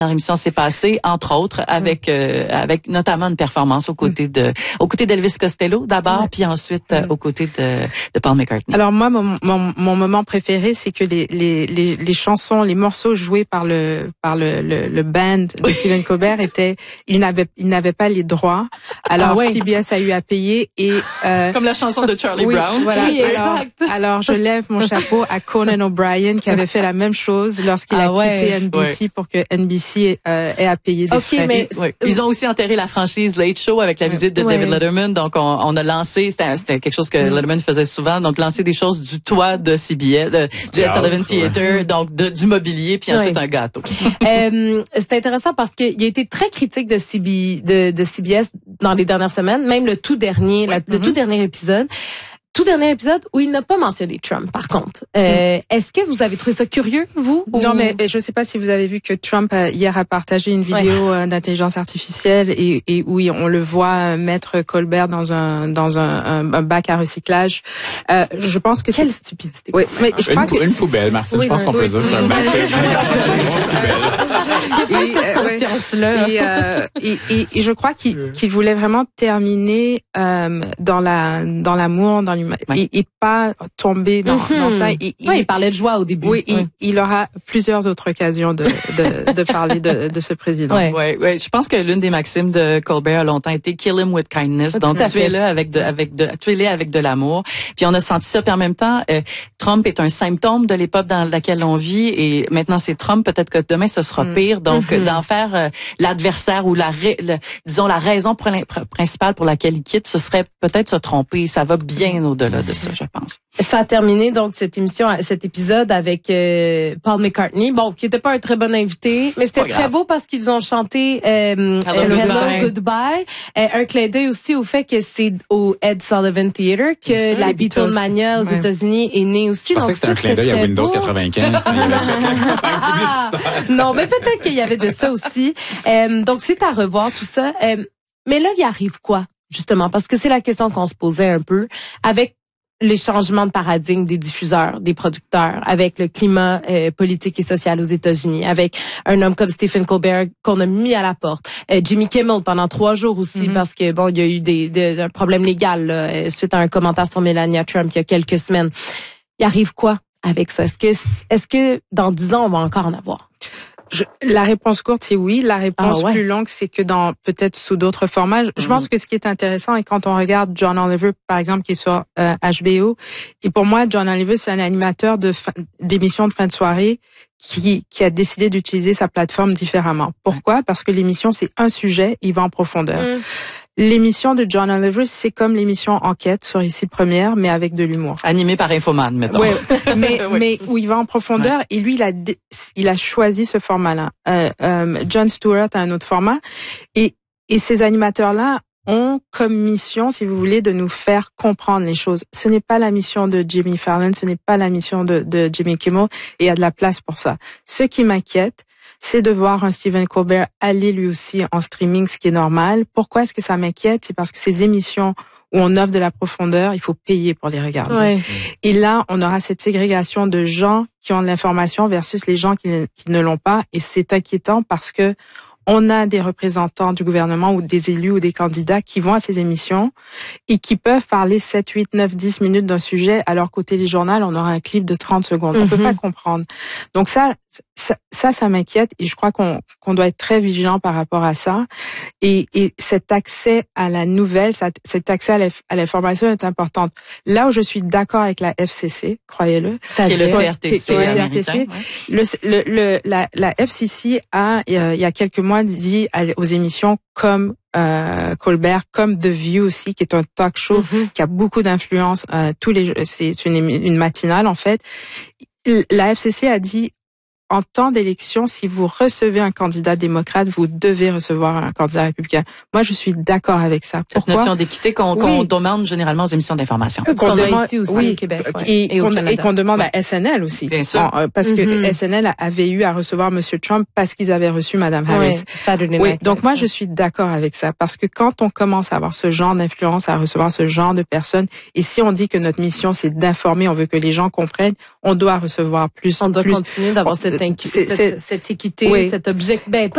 émission s'est passée, entre autres, avec notamment une performance aux côtés d'Elvis Costello d'abord, puis ensuite aux côtés de Paul McCartney. Alors moi, mon moment préféré, c'est que les chansons, les morceaux joués par le band de Stephen Colbert ils n'avaient pas les droits. Alors CBS a eu à payer et comme la chanson de Charlie Brown. Voilà. Oui, alors je lève mon chapeau à Conan O'Brien qui avait fait la même chose lorsqu'il a quitté NBC pour que NBC ait à payer des frais. Mais ils ont aussi enterré la franchise Late Show avec la visite de David Letterman. Donc on a lancé, c'était quelque chose que Letterman faisait souvent, donc lancer des choses du toit de CBS, du Ed Sullivan Theater, donc du mobilier, puis ensuite un gâteau. C'est intéressant parce qu'il a été très critique de CBS dans les dernières semaines, même le tout dernier épisode. Tout dernier épisode où il n'a pas mentionné Trump, par contre. Est-ce que vous avez trouvé ça curieux, vous? Non, mais je sais pas si vous avez vu que Trump hier a partagé une vidéo d'intelligence artificielle et où on le voit mettre Colbert dans un bac à recyclage. Je pense que quelle stupidité. Oui, mais je crois une poubelle, Martine. Je pense qu'on peut dire c'est un bac. Et je crois qu'il voulait vraiment terminer dans l'amour, dans et pas tomber dans ça. Il parlait de joie au début. Oui, il aura plusieurs autres occasions de parler de ce président. Oui. Je pense que l'une des maximes de Colbert a longtemps été kill him with kindness. Donc tuez-le avec de l'amour. Puis on a senti ça. Puis en même temps, Trump est un symptôme de l'époque dans laquelle on vit. Et maintenant c'est Trump. Peut-être que demain ce sera pire. Donc d'en faire l'adversaire ou disons la raison principale pour laquelle il quitte, ce serait peut-être se tromper. Ça va bien au-delà de ça, je pense. Ça a terminé donc cet épisode avec Paul McCartney, qui était pas un très bon invité, mais c'était très beau parce qu'ils ont chanté Hello Goodbye. Un clin d'œil aussi au fait que c'est au Ed Sullivan Theater que la Beatlemania aux États-Unis est née aussi. Je pensais que c'était un clin d'œil à Windows 95. Non, mais peut-être qu'il y avait de ça aussi. Donc c'est à revoir tout ça. Mais là, il arrive quoi? Justement, parce que c'est la question qu'on se posait un peu avec les changements de paradigme des diffuseurs, des producteurs, avec le climat politique et social aux États-Unis, avec un homme comme Stephen Colbert qu'on a mis à la porte, Jimmy Kimmel pendant 3 jours aussi parce que il y a eu un problème légal là, suite à un commentaire sur Melania Trump il y a quelques semaines. Il arrive quoi avec ça? Est-ce que dans 10 ans on va encore en avoir? La réponse courte, c'est oui. La réponse plus longue, c'est que peut-être sous d'autres formats. Je pense que ce qui est intéressant, et quand on regarde John Oliver, par exemple, qui est sur HBO, et pour moi, John Oliver, c'est un animateur d'émissions de fin de soirée qui a décidé d'utiliser sa plateforme différemment. Pourquoi? Parce que l'émission, c'est un sujet, il va en profondeur. L'émission de John Oliver, c'est comme l'émission Enquête sur Ici Première, mais avec de l'humour. Animée par Infoman, mettons. Ouais, mais où il va en profondeur, et lui, il a choisi ce format-là. Jon Stewart a un autre format, et ces animateurs-là ont comme mission, si vous voulez, de nous faire comprendre les choses. Ce n'est pas la mission de Jimmy Fallon, ce n'est pas la mission de Jimmy Kimmel, et il y a de la place pour ça. Ce qui m'inquiète, c'est de voir un Stephen Colbert aller lui aussi en streaming, ce qui est normal. Pourquoi est-ce que ça m'inquiète? C'est parce que ces émissions où on offre de la profondeur, il faut payer pour les regarder. Ouais. Et là, on aura cette ségrégation de gens qui ont de l'information versus les gens qui ne l'ont pas. Et c'est inquiétant parce que on a des représentants du gouvernement ou des élus ou des candidats qui vont à ces émissions et qui peuvent parler 7, 8, 9, 10 minutes d'un sujet alors qu'au téléjournal, on aura un clip de 30 secondes. On peut pas comprendre. Donc ça m'inquiète et je crois qu'on doit être très vigilant par rapport à ça. Et cet accès à la nouvelle, cet accès à l'information est important. Là où je suis d'accord avec la FCC, croyez-le. C'est le CRTC. La FCC a, il y a quelques mois, dit aux émissions comme Colbert, comme The View aussi, qui est un talk show qui a beaucoup d'influence. C'est une matinale en fait. La FCC a dit en temps d'élection, si vous recevez un candidat démocrate, vous devez recevoir un candidat républicain. Moi, je suis d'accord avec ça. Pourquoi? Cette notion d'équité qu'on demande généralement aux émissions d'information. Qu'on demande ici aussi au Québec. Et qu'on demande à SNL aussi. Bien sûr. Parce que SNL avait eu à recevoir M. Trump parce qu'ils avaient reçu Mme Harris. Oui, donc moi, je suis d'accord avec ça. Parce que quand on commence à avoir ce genre d'influence, à recevoir ce genre de personnes, et si on dit que notre mission, c'est d'informer, on veut que les gens comprennent, on doit recevoir plus. On doit continuer d'avoir cette équité, cet objectif.